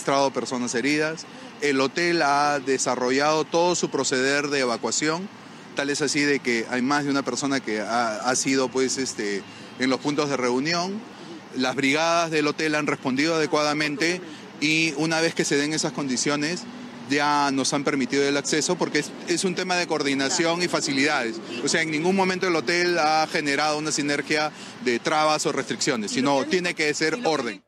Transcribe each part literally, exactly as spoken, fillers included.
registrado personas heridas. El hotel ha desarrollado todo su proceder de evacuación, tal es así de que hay más de una persona que ha, ha sido pues, este, en los puntos de reunión. Las brigadas del hotel han respondido adecuadamente y una vez que se den esas condiciones, ya nos han permitido el acceso porque es, es un tema de coordinación y facilidades. O sea, en ningún momento el hotel ha generado una sinergia de trabas o restricciones, sino tiene que ser orden.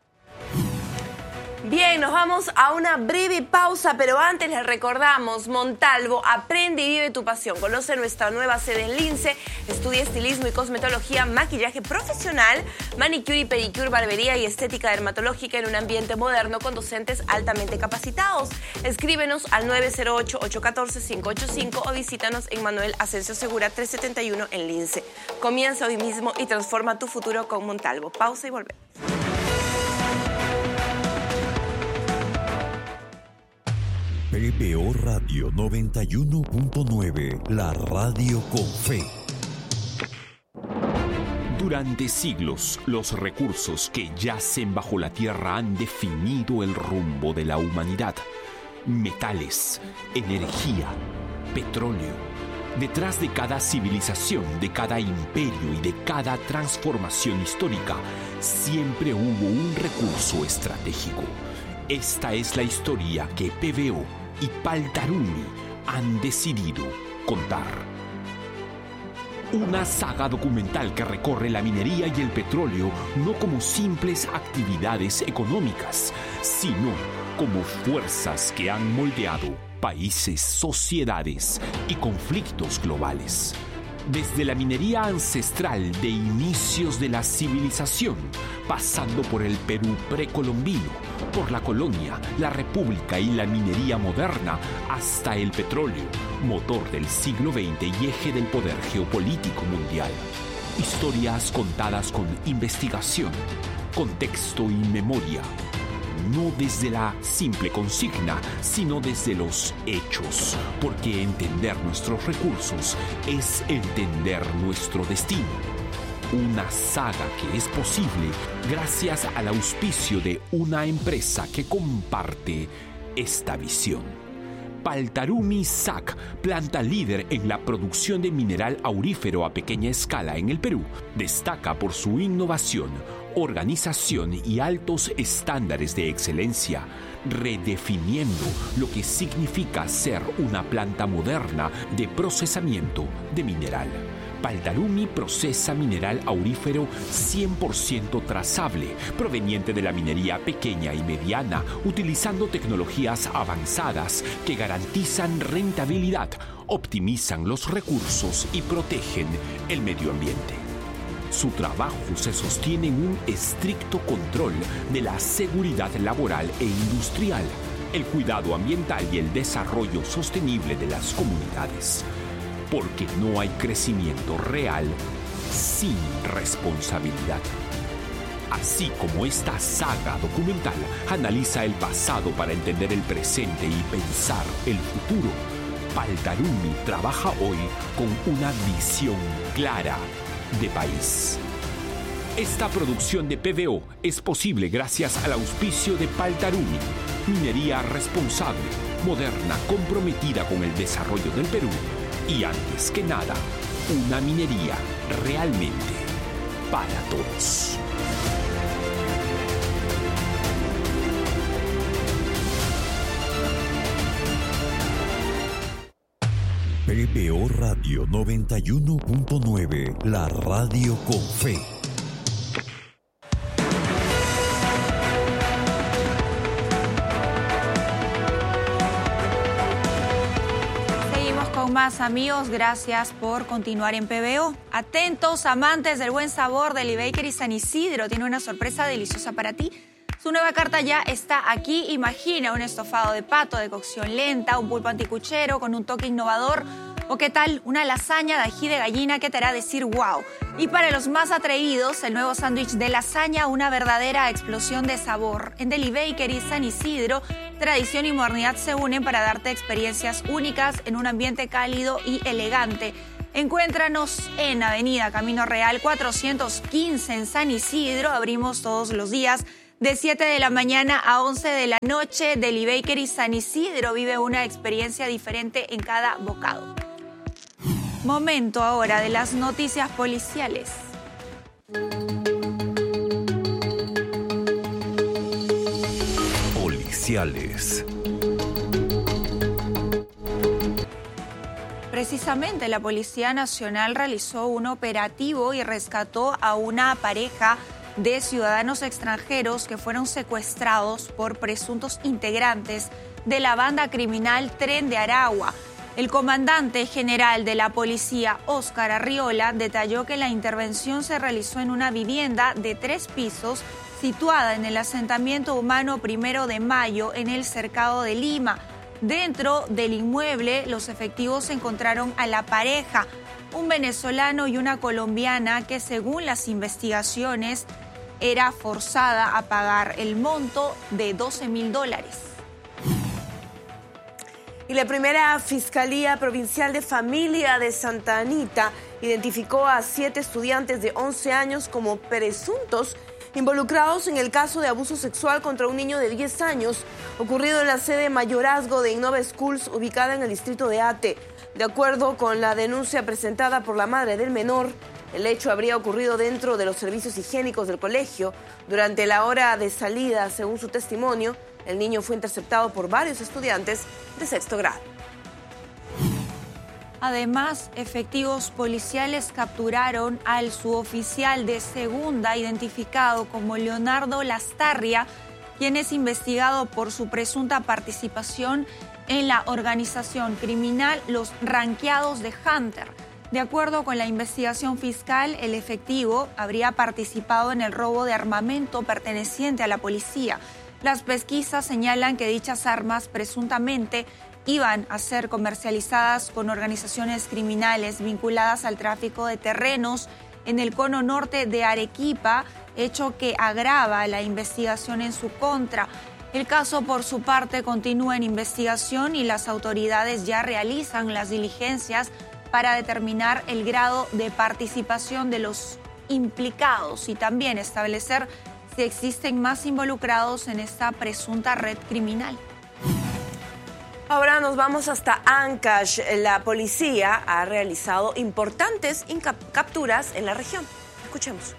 Bien, nos vamos a una breve pausa, pero antes les recordamos, Montalvo, aprende y vive tu pasión. Conoce nuestra nueva sede en Lince, estudia estilismo y cosmetología, maquillaje profesional, manicure y pedicure, barbería y estética dermatológica en un ambiente moderno con docentes altamente capacitados. Escríbenos al nueve cero ocho, ocho uno cuatro, cinco ocho cinco o visítanos en Manuel Asensio Segura trescientos setenta y uno en Lince. Comienza hoy mismo y transforma tu futuro con Montalvo. Pausa y volvemos. P B O Radio noventa y uno punto nueve, la radio con fe. Durante siglos, los recursos que yacen bajo la tierra han definido el rumbo de la humanidad. Metales, energía, petróleo. Detrás de cada civilización, de cada imperio y de cada transformación histórica, siempre hubo un recurso estratégico. Esta es la historia que P B O y Paltarumi han decidido contar. Una saga documental que recorre la minería y el petróleo no como simples actividades económicas, sino como fuerzas que han moldeado países, sociedades y conflictos globales. Desde la minería ancestral de inicios de la civilización, pasando por el Perú precolombino, por la colonia, la república y la minería moderna, hasta el petróleo, motor del siglo veinte y eje del poder geopolítico mundial. Historias contadas con investigación, contexto y memoria. No desde la simple consigna, sino desde los hechos, porque entender nuestros recursos es entender nuestro destino. Una saga que es posible gracias al auspicio de una empresa que comparte esta visión. Paltarumi S A C, planta líder en la producción de mineral aurífero a pequeña escala en el Perú, destaca por su innovación, organización y altos estándares de excelencia, redefiniendo lo que significa ser una planta moderna de procesamiento de mineral. Paltarumi procesa mineral aurífero cien por ciento trazable, proveniente de la minería pequeña y mediana, utilizando tecnologías avanzadas que garantizan rentabilidad, optimizan los recursos y protegen el medio ambiente. Su trabajo se sostiene en un estricto control de la seguridad laboral e industrial, el cuidado ambiental y el desarrollo sostenible de las comunidades. Porque no hay crecimiento real sin responsabilidad. Así como esta saga documental analiza el pasado para entender el presente y pensar el futuro, Paltarumi trabaja hoy con una visión clara de país. Esta producción de P B O es posible gracias al auspicio de Paltarumi, minería responsable, moderna, comprometida con el desarrollo del Perú y, antes que nada, una minería realmente para todos. P B O Radio noventa y uno punto nueve, la radio con fe. Más amigos, gracias por continuar en P B O. Atentos, amantes del buen sabor del Bakery San Isidro, tiene una sorpresa deliciosa para ti. Su nueva carta ya está aquí. Imagina un estofado de pato de cocción lenta, un pulpo anticuchero con un toque innovador, o qué tal una lasaña de ají de gallina que te hará decir wow. Y para los más atrevidos, el nuevo sándwich de lasaña, una verdadera explosión de sabor. En Deli Bakery San Isidro, tradición y modernidad se unen para darte experiencias únicas en un ambiente cálido y elegante. Encuéntranos en Avenida Camino Real cuatrocientos quince en San Isidro. Abrimos todos los días De siete de la mañana a once de la noche, Deli Bakery San Isidro vive una experiencia diferente en cada bocado. Momento ahora de las noticias policiales. Policiales. Precisamente la Policía Nacional realizó un operativo y rescató a una pareja de ciudadanos extranjeros que fueron secuestrados por presuntos integrantes de la banda criminal Tren de Aragua. El comandante general de la policía, Óscar Arriola, detalló que la intervención se realizó en una vivienda de tres pisos situada en el asentamiento humano Primero de Mayo en el Cercado de Lima. Dentro del inmueble, los efectivos encontraron a la pareja, un venezolano y una colombiana que, según las investigaciones, era forzada a pagar el monto de doce mil dólares. Y la primera Fiscalía Provincial de Familia de Santa Anita identificó a siete estudiantes de once años como presuntos involucrados en el caso de abuso sexual contra un niño de diez años, ocurrido en la sede mayorazgo de Innova Schools, ubicada en el distrito de Ate. De acuerdo con la denuncia presentada por la madre del menor, el hecho habría ocurrido dentro de los servicios higiénicos del colegio. Durante la hora de salida, según su testimonio, el niño fue interceptado por varios estudiantes de sexto grado. Además, efectivos policiales capturaron al suboficial de segunda, identificado como Leonardo Lastarria, quien es investigado por su presunta participación en la organización criminal Los Ranqueados de Hunter. De acuerdo con la investigación fiscal, el efectivo habría participado en el robo de armamento perteneciente a la policía. Las pesquisas señalan que dichas armas presuntamente iban a ser comercializadas con organizaciones criminales vinculadas al tráfico de terrenos en el cono norte de Arequipa, hecho que agrava la investigación en su contra. El caso, por su parte, continúa en investigación y las autoridades ya realizan las diligencias para determinar el grado de participación de los implicados y también establecer si existen más involucrados en esta presunta red criminal. Ahora nos vamos hasta Ancash. La policía ha realizado importantes capturas en la región. Escuchemos.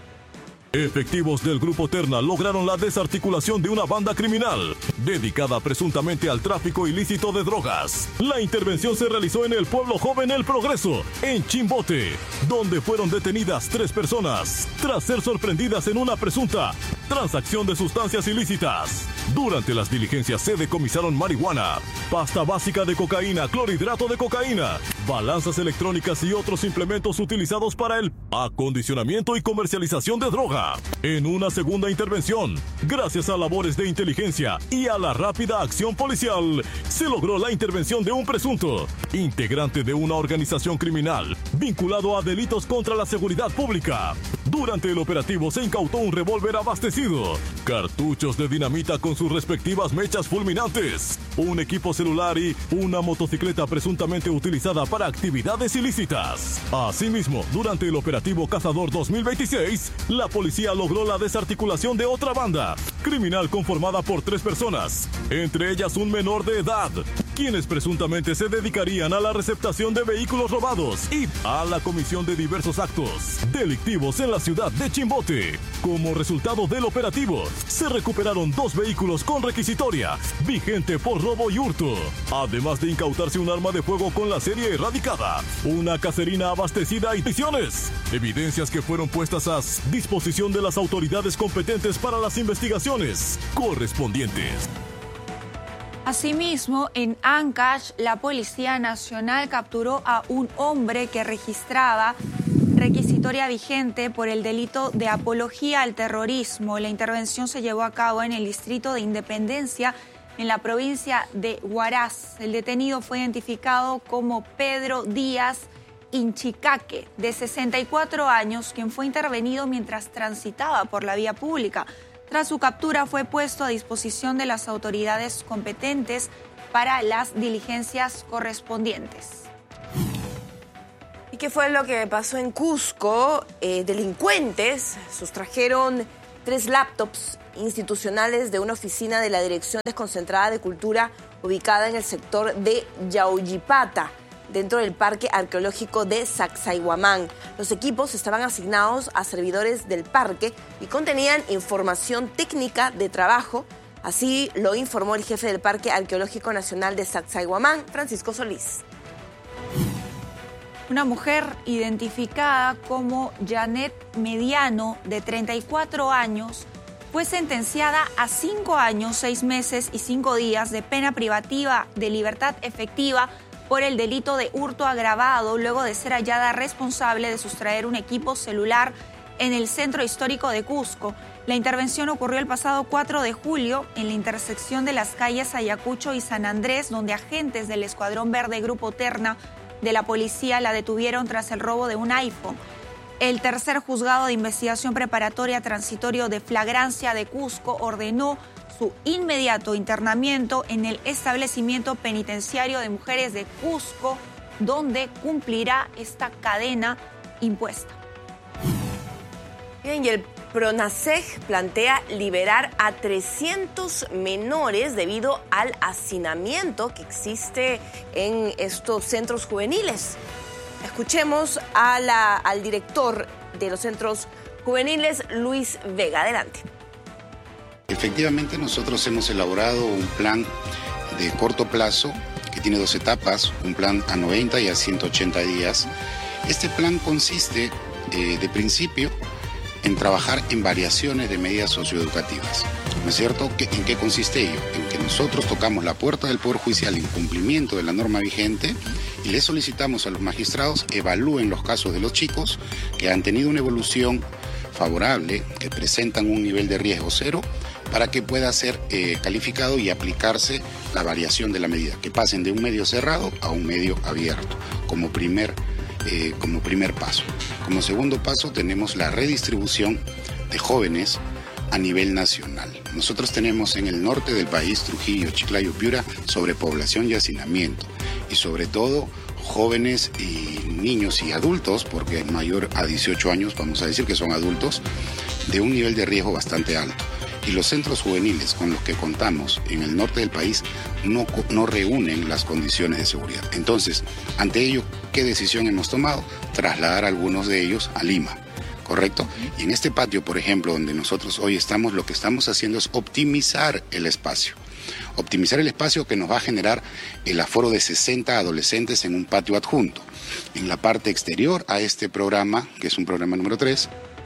Efectivos del Grupo Terna lograron la desarticulación de una banda criminal dedicada presuntamente al tráfico ilícito de drogas. La intervención se realizó en el pueblo joven El Progreso, en Chimbote, donde fueron detenidas tres personas tras ser sorprendidas en una presunta transacción de sustancias ilícitas. Durante las diligencias se decomisaron marihuana, pasta básica de cocaína, clorhidrato de cocaína, balanzas electrónicas y otros implementos utilizados para el acondicionamiento y comercialización de droga. En una segunda intervención, gracias a labores de inteligencia y a la rápida acción policial, se logró la intervención de un presunto integrante de una organización criminal vinculado a delitos contra la seguridad pública. Durante el operativo se incautó un revólver abastecido, cartuchos de dinamita con sus respectivas mechas fulminantes, un equipo celular y una motocicleta presuntamente utilizada para actividades ilícitas. Asimismo, durante el operativo Cazador dos mil veintiséis, la policía logró la desarticulación de otra banda criminal conformada por tres personas, entre ellas un menor de edad, quienes presuntamente se dedicarían a la receptación de vehículos robados y a la comisión de diversos actos delictivos en la ciudad de Chimbote. Como resultado del operativo, se recuperaron dos vehículos con requisitoria vigente por robo y hurto, además de incautarse un arma de fuego con la serie erradicada, una caserina abastecida y visiones, evidencias que fueron puestas a disposición de las autoridades competentes para las investigaciones correspondientes. Asimismo, en Ancash, la Policía Nacional capturó a un hombre que registraba requisitoria vigente por el delito de apología al terrorismo. La intervención se llevó a cabo en el distrito de Independencia, en la provincia de Huaraz. El detenido fue identificado como Pedro Díaz Inchicaque, de sesenta y cuatro años, quien fue intervenido mientras transitaba por la vía pública. Tras su captura fue puesto a disposición de las autoridades competentes para las diligencias correspondientes. ¿Y qué fue lo que pasó en Cusco? Eh, delincuentes sustrajeron tres laptops institucionales de una oficina de la Dirección Desconcentrada de Cultura ubicada en el sector de Yauyipata, dentro del Parque Arqueológico de Sacsayhuamán. Los equipos estaban asignados a servidores del parque y contenían información técnica de trabajo. Así lo informó el jefe del Parque Arqueológico Nacional de Sacsayhuamán, Francisco Solís. Una mujer identificada como Janet Mediano, de treinta y cuatro años, fue sentenciada a cinco años, seis meses y cinco días de pena privativa de libertad efectiva por el delito de hurto agravado, luego de ser hallada responsable de sustraer un equipo celular en el centro histórico de Cusco. La intervención ocurrió el pasado cuatro de julio en la intersección de las calles Ayacucho y San Andrés, donde agentes del Escuadrón Verde Grupo Terna de la policía la detuvieron tras el robo de un iPhone. El tercer juzgado de investigación preparatoria transitorio de flagrancia de Cusco ordenó su inmediato internamiento en el establecimiento penitenciario de mujeres de Cusco, donde cumplirá esta cadena impuesta. Bien, y el PRONASEG plantea liberar a trescientos menores debido al hacinamiento que existe en estos centros juveniles. Escuchemos a la, al director de los centros juveniles, Luis Vega. Adelante. Efectivamente, nosotros hemos elaborado un plan de corto plazo que tiene dos etapas, un plan a noventa y a ciento ochenta días. Este plan consiste, eh, de principio, en trabajar en variaciones de medidas socioeducativas. ¿No es cierto? ¿En qué consiste ello? En que nosotros tocamos la puerta del Poder Judicial en cumplimiento de la norma vigente y le solicitamos a los magistrados evalúen los casos de los chicos que han tenido una evolución favorable, que presentan un nivel de riesgo cero, para que pueda ser eh, calificado y aplicarse la variación de la medida, que pasen de un medio cerrado a un medio abierto, como primer Eh, como primer paso. Como segundo paso tenemos la redistribución de jóvenes a nivel nacional. Nosotros tenemos en el norte del país, Trujillo, Chiclayo, Piura, sobrepoblación y hacinamiento. Y sobre todo jóvenes y niños y adultos, porque mayor a dieciocho años, vamos a decir que son adultos, de un nivel de riesgo bastante alto. Y los centros juveniles con los que contamos en el norte del país no, no reúnen las condiciones de seguridad. Entonces, ante ello, ¿qué decisión hemos tomado? Trasladar a algunos de ellos a Lima, ¿correcto? Y en este patio, por ejemplo, donde nosotros hoy estamos, lo que estamos haciendo es optimizar el espacio. Optimizar el espacio que nos va a generar el aforo de sesenta adolescentes en un patio adjunto. En la parte exterior a este programa, que es un programa número tres,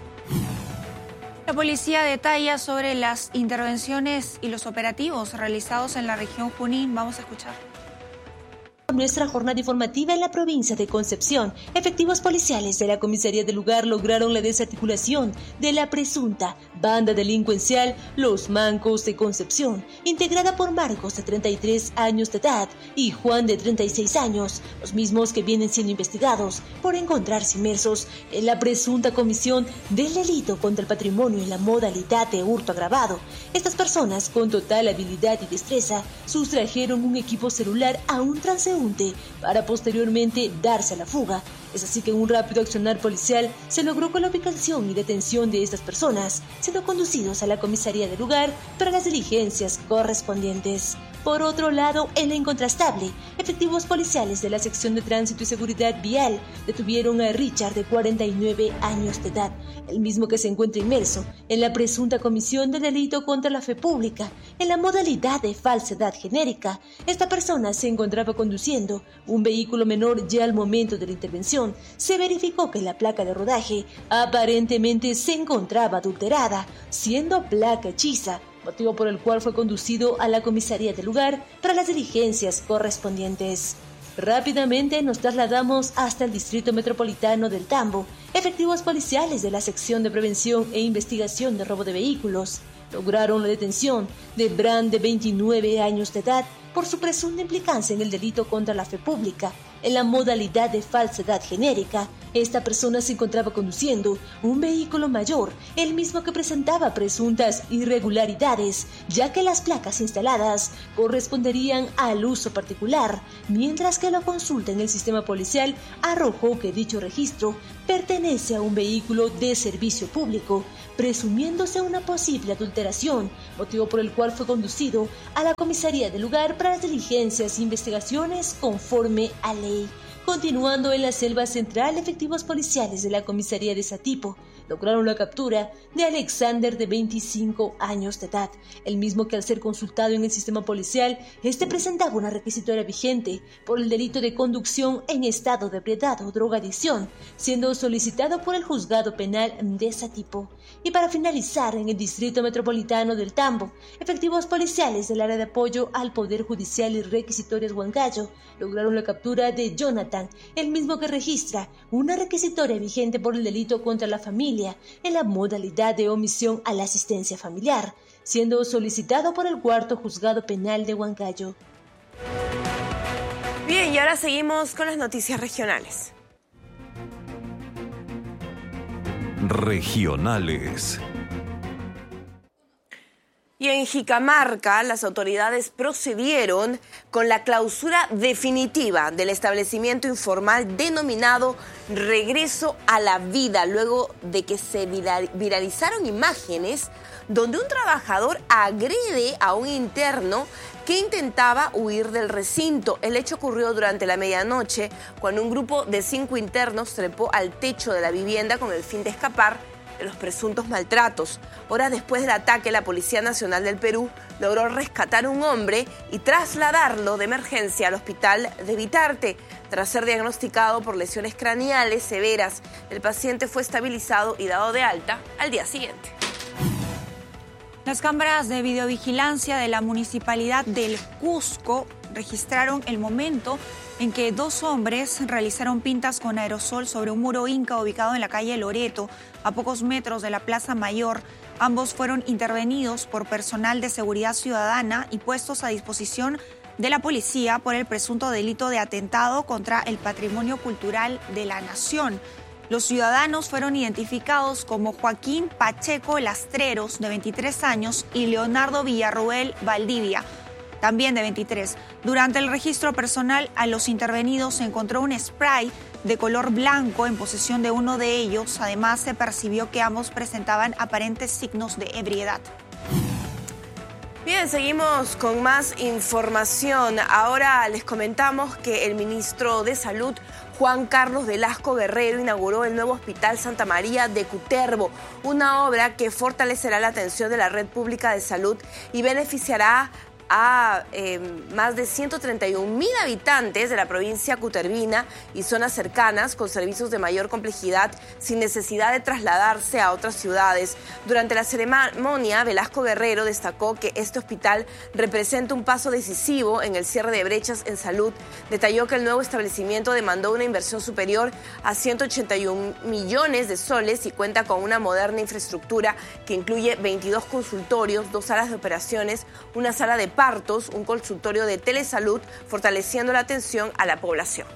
la policía detalla sobre las intervenciones y los operativos realizados en la región Junín. Vamos a escuchar. Nuestra jornada informativa en la provincia de Concepción, efectivos policiales de la comisaría del lugar lograron la desarticulación de la presunta banda delincuencial Los Mancos de Concepción, integrada por Marcos de treinta y tres años de edad y Juan de treinta y seis años, los mismos que vienen siendo investigados por encontrarse inmersos en la presunta comisión del delito contra el patrimonio en la modalidad de hurto agravado. Estas personas, con total habilidad y destreza, sustrajeron un equipo celular a un transeúnte para posteriormente darse a la fuga. Es así que en un rápido accionar policial se logró con la ubicación y detención de estas personas, siendo conducidos a la comisaría del lugar para las diligencias correspondientes. Por otro lado, en la incontrastable, efectivos policiales de la sección de tránsito y seguridad vial detuvieron a Richard, de cuarenta y nueve años de edad, el mismo que se encuentra inmerso en la presunta comisión del delito contra la fe pública en la modalidad de falsedad genérica. Esta persona se encontraba conduciendo un vehículo menor. Ya al momento de la intervención se verificó que la placa de rodaje aparentemente se encontraba adulterada, siendo placa hechiza, motivo por el cual fue conducido a la comisaría del lugar para las diligencias correspondientes. Rápidamente nos trasladamos hasta el Distrito Metropolitano del Tambo. Efectivos policiales de la Sección de Prevención e Investigación de Robo de Vehículos lograron la detención de Brand, de veintinueve años de edad, por su presunta implicancia en el delito contra la fe pública en la modalidad de falsedad genérica Esta persona se encontraba conduciendo un vehículo mayor, el mismo que presentaba presuntas irregularidades, ya que las placas instaladas corresponderían al uso particular, mientras que la consulta en el sistema policial arrojó que dicho registro pertenece a un vehículo de servicio público, presumiéndose una posible adulteración, motivo por el cual fue conducido a la comisaría del lugar para las diligencias e investigaciones conforme a ley. Continuando en la selva central, efectivos policiales de la comisaría de Satipo lograron la captura de Alexander, de veinticinco años de edad, el mismo que al ser consultado en el sistema policial, este presentaba una requisitoria vigente por el delito de conducción en estado de ebriedad o drogadicción, siendo solicitado por el juzgado penal de Satipo. Y para finalizar, en el distrito metropolitano del Tambo, efectivos policiales del área de apoyo al Poder Judicial y requisitorias Huancayo lograron la captura de Jonathan, el mismo que registra una requisitoria vigente por el delito contra la familia en la modalidad de omisión a la asistencia familiar, siendo solicitado por el cuarto juzgado penal de Huancayo. Bien, y ahora seguimos con las noticias regionales. Regionales. Y en Jicamarca, las autoridades procedieron con la clausura definitiva del establecimiento informal denominado Regreso a la Vida, luego de que se viralizaron imágenes donde un trabajador agrede a un interno que intentaba huir del recinto. El hecho ocurrió durante la medianoche, cuando un grupo de cinco internos trepó al techo de la vivienda con el fin de escapar de los presuntos maltratos. Horas después del ataque, la Policía Nacional del Perú logró rescatar a un hombre y trasladarlo de emergencia al hospital de Vitarte. Tras ser diagnosticado por lesiones craneales severas, el paciente fue estabilizado y dado de alta al día siguiente. Las cámaras de videovigilancia de la Municipalidad del Cusco registraron el momento en que dos hombres realizaron pintas con aerosol sobre un muro inca ubicado en la calle Loreto, a pocos metros de la Plaza Mayor. Ambos fueron intervenidos por personal de seguridad ciudadana y puestos a disposición de la policía por el presunto delito de atentado contra el patrimonio cultural de la nación. Los ciudadanos fueron identificados como Joaquín Pacheco Lastreros, de veintitrés años, y Leonardo Villarroel Valdivia, también de veintitrés. Durante el registro personal a los intervenidos se encontró un spray de color blanco en posesión de uno de ellos. Además, se percibió que ambos presentaban aparentes signos de ebriedad. Bien, seguimos con más información. Ahora les comentamos que el ministro de Salud, Juan Carlos Velasco Guerrero, inauguró el nuevo Hospital Santa María de Cutervo, una obra que fortalecerá la atención de la red pública de salud y beneficiará a eh, más de ciento treinta y un mil habitantes de la provincia cutervina y zonas cercanas con servicios de mayor complejidad sin necesidad de trasladarse a otras ciudades. Durante la ceremonia, Velasco Guerrero destacó que este hospital representa un paso decisivo en el cierre de brechas en salud. Detalló que el nuevo establecimiento demandó una inversión superior a ciento ochenta y un millones de soles y cuenta con una moderna infraestructura que incluye veintidós consultorios, dos salas de operaciones, una sala de partos, un consultorio de telesalud, fortaleciendo la atención a la población.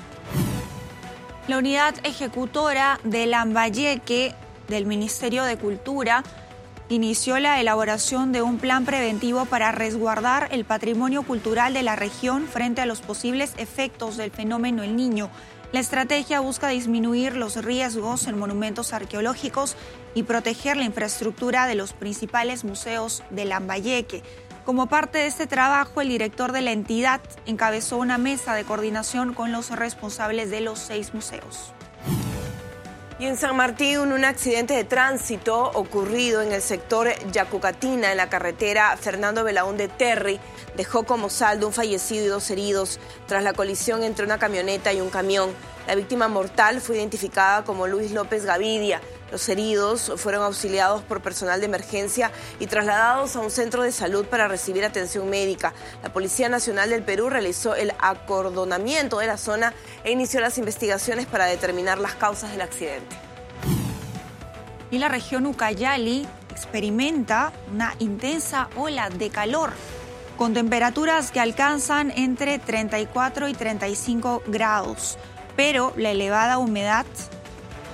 La unidad ejecutora de Lambayeque del Ministerio de Cultura inició la elaboración de un plan preventivo para resguardar el patrimonio cultural de la región frente a los posibles efectos del fenómeno El Niño. La estrategia busca disminuir los riesgos en monumentos arqueológicos y proteger la infraestructura de los principales museos de Lambayeque. Como parte de este trabajo, el director de la entidad encabezó una mesa de coordinación con los responsables de los seis museos. Y en San Martín, un accidente de tránsito ocurrido en el sector Yacucatina, en la carretera Fernando Belaúnde Terry, dejó como saldo un fallecido y dos heridos tras la colisión entre una camioneta y un camión. La víctima mortal fue identificada como Luis López Gavidia. Los heridos fueron auxiliados por personal de emergencia y trasladados a un centro de salud para recibir atención médica. La Policía Nacional del Perú realizó el acordonamiento de la zona e inició las investigaciones para determinar las causas del accidente. Y la región Ucayali experimenta una intensa ola de calor, con temperaturas que alcanzan entre treinta y cuatro y treinta y cinco grados. Pero la elevada humedad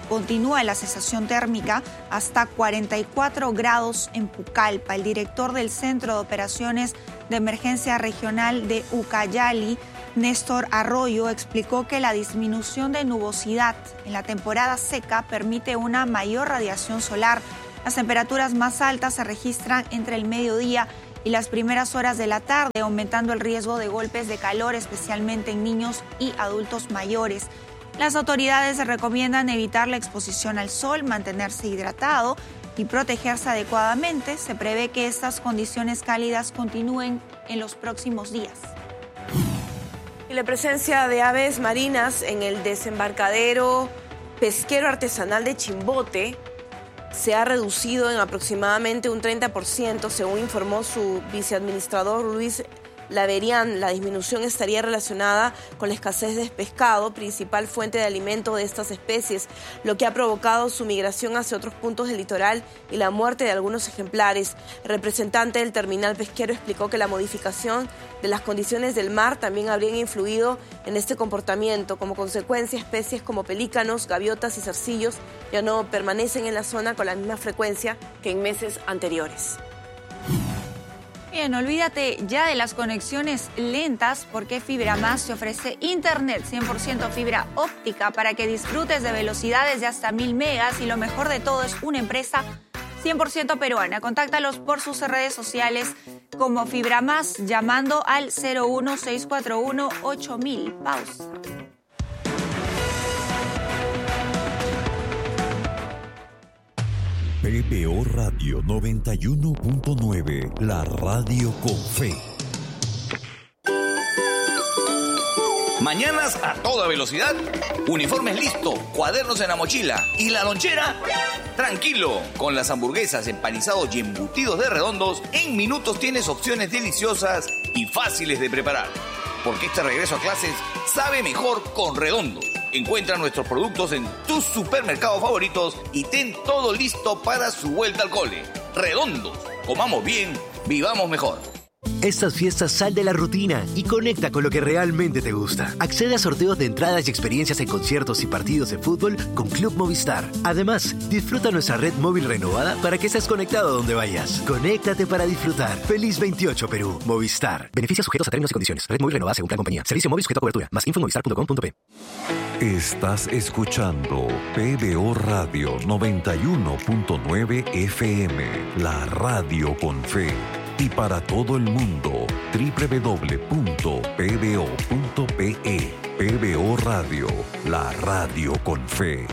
Continúa la sensación térmica hasta cuarenta y cuatro grados en Pucallpa. El director del Centro de Operaciones de Emergencia Regional de Ucayali, Néstor Arroyo, explicó que la disminución de nubosidad en la temporada seca permite una mayor radiación solar. Las temperaturas más altas se registran entre el mediodía y las primeras horas de la tarde, aumentando el riesgo de golpes de calor, especialmente en niños y adultos mayores. Las autoridades recomiendan evitar la exposición al sol, mantenerse hidratado y protegerse adecuadamente. Se prevé que estas condiciones cálidas continúen en los próximos días. Y la presencia de aves marinas en el desembarcadero pesquero artesanal de Chimbote se ha reducido en aproximadamente un treinta por ciento, según informó su viceadministrador Luis Laverian. La disminución estaría relacionada con la escasez de pescado, principal fuente de alimento de estas especies, lo que ha provocado su migración hacia otros puntos del litoral y la muerte de algunos ejemplares. El representante del terminal pesquero explicó que la modificación de las condiciones del mar también habrían influido en este comportamiento. Como consecuencia, especies como pelícanos, gaviotas y zarcillos ya no permanecen en la zona con la misma frecuencia que en meses anteriores. Bien, olvídate ya de las conexiones lentas, porque Fibra Más te ofrece internet cien por ciento fibra óptica para que disfrutes de velocidades de hasta mil megas, y lo mejor de todo, es una empresa cien por ciento peruana. Contáctalos por sus redes sociales como Fibra Más llamando al cero uno seis cuatro uno ocho mil. Pausa. P B O Radio noventa y uno punto nueve, la radio con fe. Mañanas a toda velocidad, uniformes listo, cuadernos en la mochila y la lonchera. Tranquilo, con las hamburguesas, empanizados y embutidos de Redondos, en minutos tienes opciones deliciosas y fáciles de preparar. Porque este regreso a clases sabe mejor con Redondos. Encuentra nuestros productos en tus supermercados favoritos y ten todo listo para su vuelta al cole. Redondos, comamos bien, vivamos mejor. Estas fiestas sal de la rutina y conecta con lo que realmente te gusta. Accede a sorteos de entradas y experiencias en conciertos y partidos de fútbol con Club Movistar. Además, disfruta nuestra red móvil renovada para que estés conectado donde vayas. Conéctate para disfrutar. Feliz veintiocho, Perú. Movistar. Beneficios sujetos a términos y condiciones. Red móvil renovada según plan compañía. Servicio móvil sujeto a cobertura. Más info en movistar punto com punto pe. Estás escuchando P B O Radio noventa y uno punto nueve F M, la radio con fe. Y para todo el mundo, doble u doble u doble u punto p b o punto p e. P B O Radio, la radio con fe.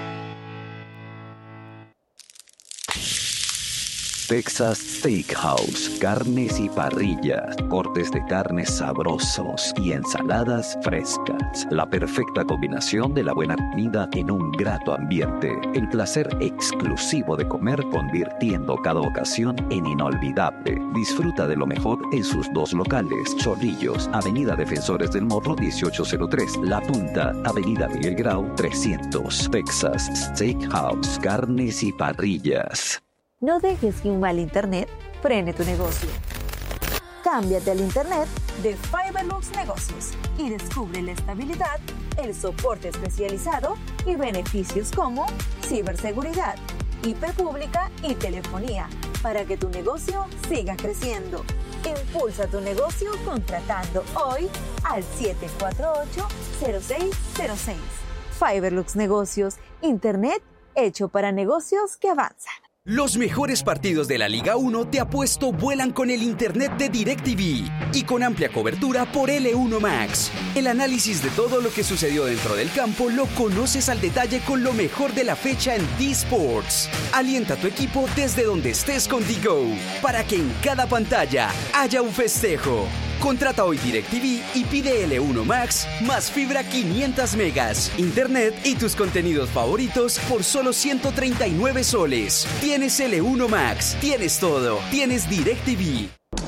Texas Steakhouse, carnes y parrillas, cortes de carnes sabrosos y ensaladas frescas. La perfecta combinación de la buena comida en un grato ambiente. El placer exclusivo de comer, convirtiendo cada ocasión en inolvidable. Disfruta de lo mejor en sus dos locales. Chorrillos, Avenida Defensores del Morro dieciocho cero tres. La Punta, Avenida Miguel Grau trescientos. Texas Steakhouse, carnes y parrillas. No dejes que un mal internet frene tu negocio. Cámbiate al internet de Fiberlux Negocios y descubre la estabilidad, el soporte especializado y beneficios como ciberseguridad, I P pública y telefonía para que tu negocio siga creciendo. Impulsa tu negocio contratando hoy al siete cuatro ocho cero seis cero seis. Fiberlux Negocios, internet hecho para negocios que avanzan. Los mejores partidos de la Liga uno de Apuesto vuelan con el internet de DirecTV y con amplia cobertura por L uno Max. El análisis de todo lo que sucedió dentro del campo lo conoces al detalle con lo mejor de la fecha en D-Sports. Alienta a tu equipo desde donde estés con D-Go para que en cada pantalla haya un festejo. Contrata hoy DirecTV y pide L uno Max más fibra quinientos megas, internet y tus contenidos favoritos por solo ciento treinta y nueve soles. Tienes L uno Max, tienes todo, tienes DirecTV.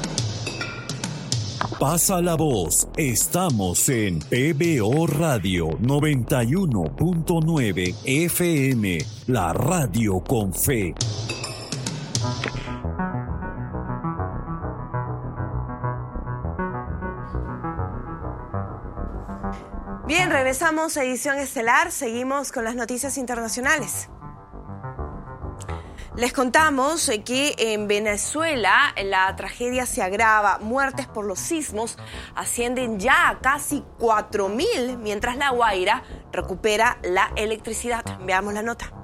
Pasa la voz, estamos en P B O Radio noventa y uno punto nueve F M, la radio con fe. Bien, regresamos a Edición Estelar. Seguimos con las noticias internacionales. Les contamos que en Venezuela la tragedia se agrava. Muertes por los sismos ascienden ya a casi cuatro mil, mientras La Guaira recupera la electricidad. Veamos la nota.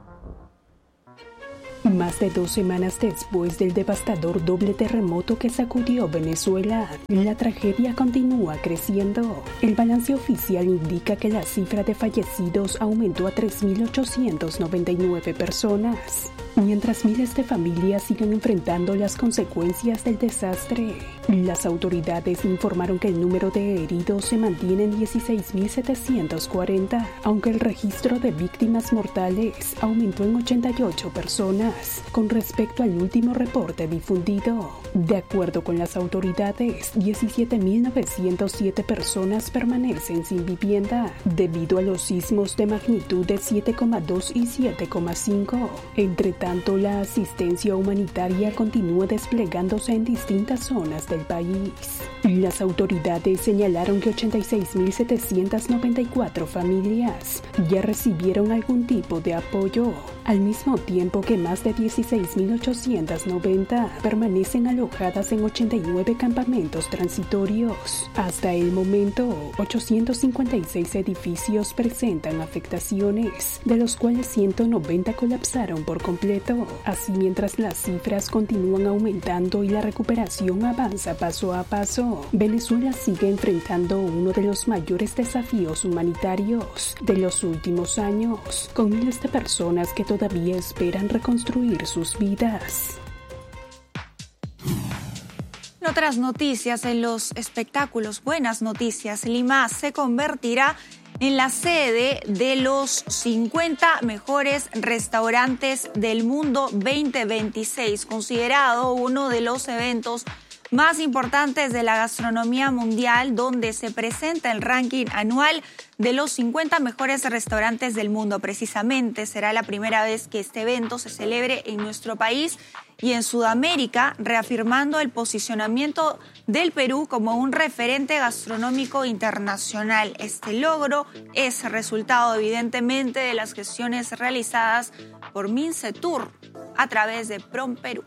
Más de dos semanas después del devastador doble terremoto que sacudió Venezuela, la tragedia continúa creciendo. El balance oficial indica que la cifra de fallecidos aumentó a tres mil ochocientas noventa y nueve personas, mientras miles de familias siguen enfrentando las consecuencias del desastre. Las autoridades informaron que el número de heridos se mantiene en dieciséis mil setecientos cuarenta, aunque el registro de víctimas mortales aumentó en ochenta y ocho personas con respecto al último reporte difundido. De acuerdo con las autoridades, diecisiete mil novecientas siete personas permanecen sin vivienda debido a los sismos de magnitud de siete coma dos y siete coma cinco. Entre tanto, la asistencia humanitaria continúa desplegándose en distintas zonas del país. Las autoridades señalaron que ochenta y seis mil setecientas noventa y cuatro familias ya recibieron algún tipo de apoyo, al mismo tiempo que más de dieciséis mil ochocientas noventa permanecen alojadas en ochenta y nueve campamentos transitorios. Hasta el momento, ochocientos cincuenta y seis edificios presentan afectaciones, de los cuales ciento noventa colapsaron por completo. Así, mientras las cifras continúan aumentando y la recuperación avanza paso a paso, Venezuela sigue enfrentando uno de los mayores desafíos humanitarios de los últimos años, con miles de personas que todavía esperan reconstruir sus vidas. En otras noticias, en los espectáculos, buenas noticias, Lima se convertirá en la sede de los cincuenta mejores restaurantes del mundo veinte veintiséis, considerado uno de los eventos más importantes de la gastronomía mundial, donde se presenta el ranking anual de los cincuenta mejores restaurantes del mundo. Precisamente será la primera vez que este evento se celebre en nuestro país y en Sudamérica, reafirmando el posicionamiento del Perú como un referente gastronómico internacional. Este logro es resultado evidentemente de las gestiones realizadas por Mincetur a través de Prom Perú.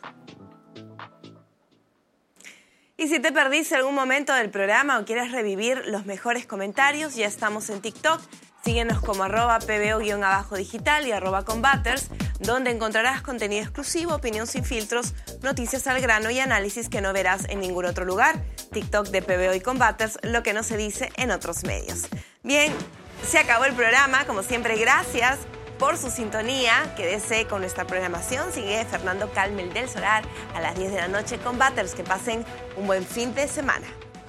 Y si te perdiste algún momento del programa o quieres revivir los mejores comentarios, ya estamos en TikTok. Síguenos como arroba pbo-digital y arroba combaters, donde encontrarás contenido exclusivo, opinión sin filtros, noticias al grano y análisis que no verás en ningún otro lugar. TikTok de P B O y Combaters, lo que no se dice en otros medios. Bien, se acabó el programa. Como siempre, gracias por su sintonía. Quédese con nuestra programación. Sigue Fernando Calmel del Solar a las diez de la noche con Combaters. Que pasen un buen fin de semana.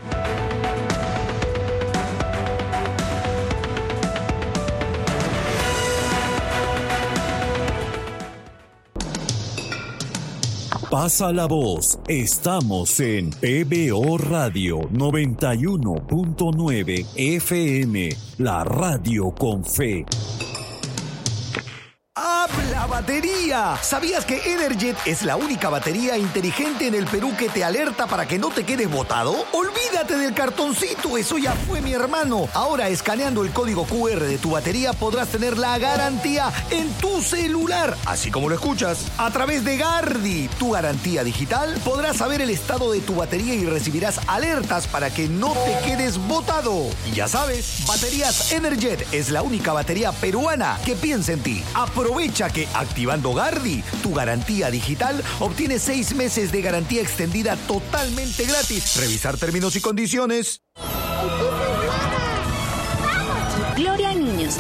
Pasa la voz. Estamos en P B O Radio noventa y uno punto nueve F M, la radio con fe. ¡Habla batería! ¿Sabías que Energet es la única batería inteligente en el Perú que te alerta para que no te quedes botado? ¡Olvídate del cartoncito! Eso ya fue, mi hermano. Ahora, escaneando el código Q R de tu batería, podrás tener la garantía en tu celular. Así como lo escuchas. A través de Gardi, tu garantía digital, podrás saber el estado de tu batería y recibirás alertas para que no te quedes botado. Y ya sabes, Baterías Energet es la única batería peruana que piensa en ti. Aprovecha que activando Gardi, tu garantía digital, obtienes seis meses de garantía extendida totalmente gratis. Revisar términos y condiciones. Gloria a Niños.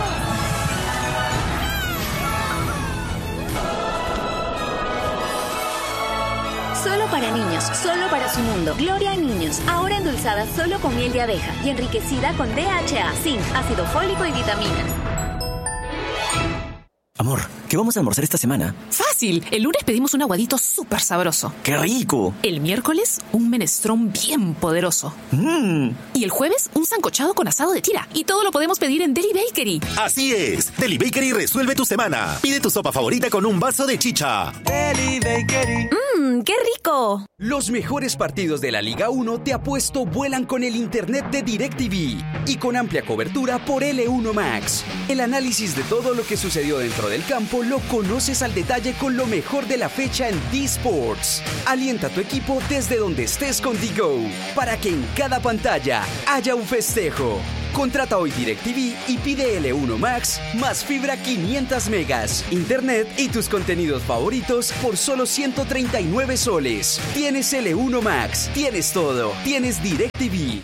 Solo para niños, solo para su mundo. Gloria a Niños, ahora endulzada solo con miel de abeja y enriquecida con D H A, zinc, ácido fólico y vitaminas. Amor, ¿qué vamos a almorzar esta semana? Fácil. El lunes pedimos un aguadito súper sabroso. ¡Qué rico! El miércoles, un menestrón bien poderoso. Mmm. Y el jueves, un sancochado con asado de tira. Y todo lo podemos pedir en Deli Bakery. Así es. Deli Bakery resuelve tu semana. Pide tu sopa favorita con un vaso de chicha. Deli Bakery. Mmm. ¡Mmm, qué rico! Los mejores partidos de la Liga uno Te Apuesto vuelan con el internet de DirecTV y con amplia cobertura por L uno Max. El análisis de todo lo que sucedió dentro del campo lo conoces al detalle con lo mejor de la fecha en D-Sports. Alienta a tu equipo desde donde estés con D-Go para que en cada pantalla haya un festejo. Contrata hoy DirecTV y pide L uno Max más fibra quinientos megas, internet y tus contenidos favoritos por solo ciento treinta y nueve soles. Tienes L uno Max, tienes todo, tienes DirecTV.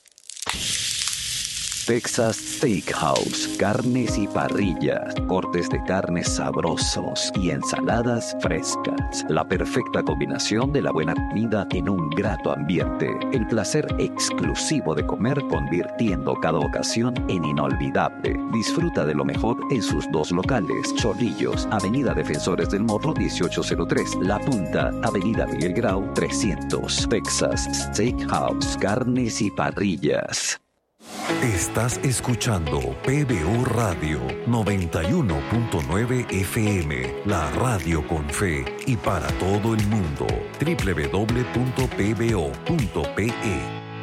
Texas Steakhouse, carnes y parrillas, cortes de carnes sabrosos y ensaladas frescas. La perfecta combinación de la buena comida en un grato ambiente. El placer exclusivo de comer convirtiendo cada ocasión en inolvidable. Disfruta de lo mejor en sus dos locales. Chorrillos, Avenida Defensores del Morro dieciocho cero tres. La Punta, Avenida Miguel Grau trescientos. Texas Steakhouse, carnes y parrillas. Estás escuchando P B O Radio noventa y uno punto nueve F M, la radio con fe y para todo el mundo. doble u doble u doble u punto p b o punto p e.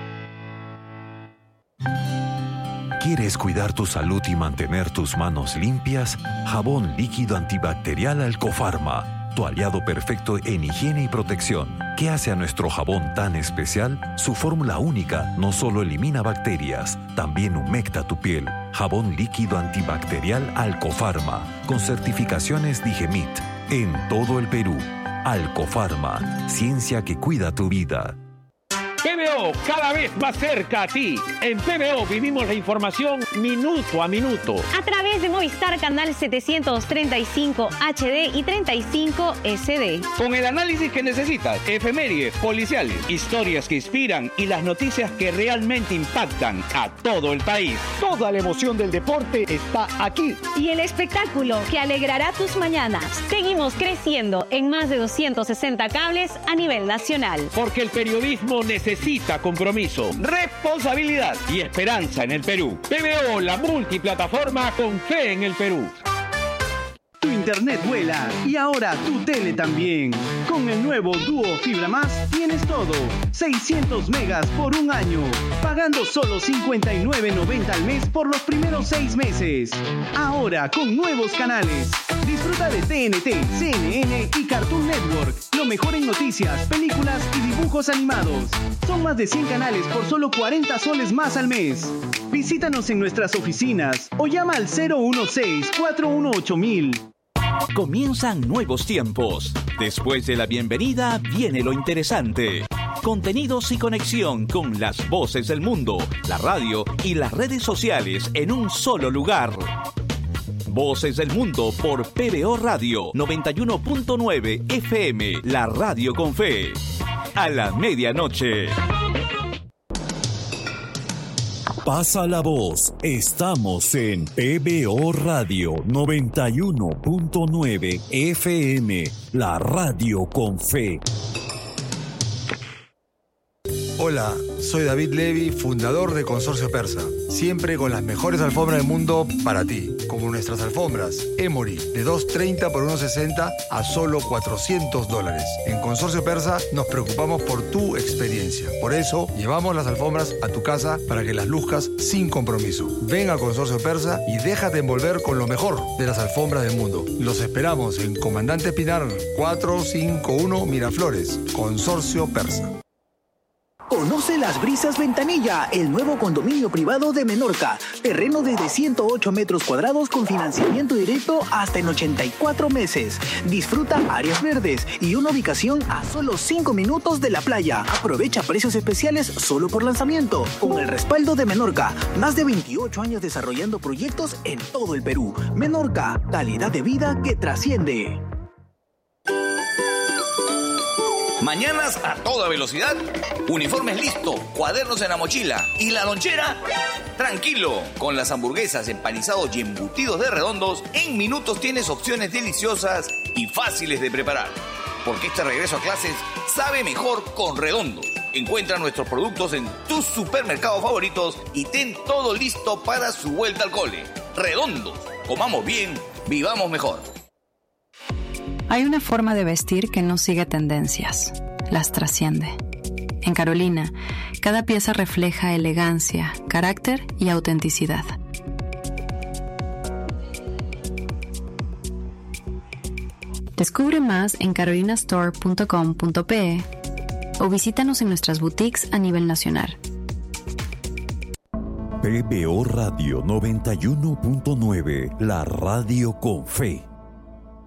¿Quieres cuidar tu salud y mantener tus manos limpias? Jabón líquido antibacterial Alcofarma, tu aliado perfecto en higiene y protección. ¿Qué hace a nuestro jabón tan especial? Su fórmula única no solo elimina bacterias, también humecta tu piel. Jabón líquido antibacterial Alcofarma, con certificaciones Digemit, en todo el Perú. Alcofarma, ciencia que cuida tu vida. P B O, cada vez más cerca a ti. En P B O vivimos la información minuto a minuto. A través de Movistar Canal setecientos treinta y cinco H D y treinta y cinco S D. Con el análisis que necesitas, efemérides, policiales, historias que inspiran y las noticias que realmente impactan a todo el país. Toda la emoción del deporte está aquí. Y el espectáculo que alegrará tus mañanas. Seguimos creciendo en más de doscientos sesenta cables a nivel nacional. Porque el periodismo necesita Necesita compromiso, responsabilidad y esperanza en el Perú. P B O, la multiplataforma con fe en el Perú. Tu internet vuela y ahora tu tele también. Con el nuevo Duo Fibra Más tienes todo. seiscientos megas por un año. Pagando solo cincuenta y nueve noventa al mes por los primeros seis meses. Ahora con nuevos canales. Disfruta de T N T, C N N y Cartoon Network. Lo mejor en noticias, películas y dibujos animados. Son más de cien canales por solo cuarenta soles más al mes. Visítanos en nuestras oficinas o llama al cero uno seis, cuatro uno ocho mil. Comienzan nuevos tiempos. Después de la bienvenida viene lo interesante. Contenidos y conexión con las voces del mundo, la radio y las redes sociales en un solo lugar. Voces del Mundo por P B O Radio noventa y uno punto nueve F M, la radio con fe. A la medianoche. Pasa la voz. Estamos en P B O Radio noventa y uno punto nueve F M, la radio con fe. Hola, soy David Levy, fundador de Consorcio Persa. Siempre con las mejores alfombras del mundo para ti, como nuestras alfombras Emory de dos treinta por uno sesenta a solo cuatrocientos dólares. En Consorcio Persa nos preocupamos por tu experiencia. Por eso llevamos las alfombras a tu casa para que las luzcas sin compromiso. Ven a Consorcio Persa y déjate envolver con lo mejor de las alfombras del mundo. Los esperamos en Comandante Pinar cuatrocientos cincuenta y uno Miraflores. Consorcio Persa. Conoce Las Brisas Ventanilla, el nuevo condominio privado de Menorca. Terreno desde ciento ocho metros cuadrados con financiamiento directo hasta en ochenta y cuatro meses. Disfruta áreas verdes y una ubicación a solo cinco minutos de la playa. Aprovecha precios especiales solo por lanzamiento. Con el respaldo de Menorca, más de veintiocho años desarrollando proyectos en todo el Perú. Menorca, calidad de vida que trasciende. Mañanas a toda velocidad, uniformes listo, cuadernos en la mochila y la lonchera. Tranquilo, con las hamburguesas, empanizados y embutidos de Redondos, en minutos tienes opciones deliciosas y fáciles de preparar. Porque este regreso a clases sabe mejor con Redondos. Encuentra nuestros productos en tus supermercados favoritos y ten todo listo para su vuelta al cole. Redondos, comamos bien, vivamos mejor. Hay una forma de vestir que no sigue tendencias, las trasciende. En Carolina, cada pieza refleja elegancia, carácter y autenticidad. Descubre más en carolina store punto com punto pe o visítanos en nuestras boutiques a nivel nacional. P B O Radio noventa y uno punto nueve, la radio con fe.